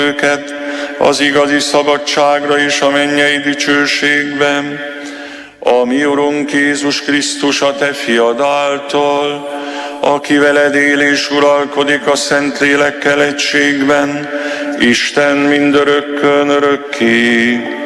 őket az igazi szabadságra és a mennyei dicsőségben. A mi Urunk Jézus Krisztus, a Te fiad által, aki veled él és uralkodik a Szentlélekkel egységben, Isten mindörökkön örökké.